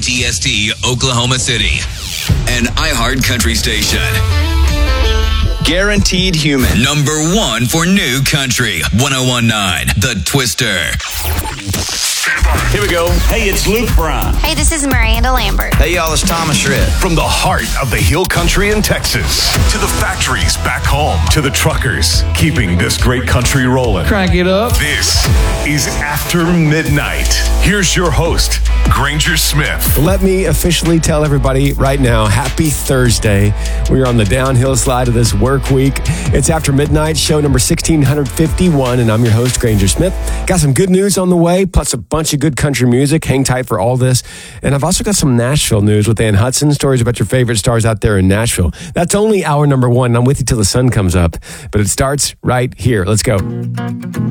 KTST, Oklahoma City. An iHeart Country station. Guaranteed human. Number 1 for new country. 101.9 The Twister. Here we go. Hey, it's Luke Bryan. Hey, this is Miranda Lambert. Hey, y'all, it's Thomas Rhett. From the heart of the Hill Country in Texas to the factories back home to the truckers keeping this great country rolling. Crank it up. This is After Midnight. Here's your host, Granger Smith. Let me officially tell everybody right now, happy Thursday. We are on the downhill slide of this work week. It's After Midnight, show number 1651, and I'm your host, Granger Smith. Got some good news on the way, plus a bunch of good country music. Hang tight for all this. And I've also got some Nashville news with Ann Hudson, stories about your favorite stars out there in Nashville. That's only hour number 1, and I'm with you till the sun comes up. But it starts right here. Let's go.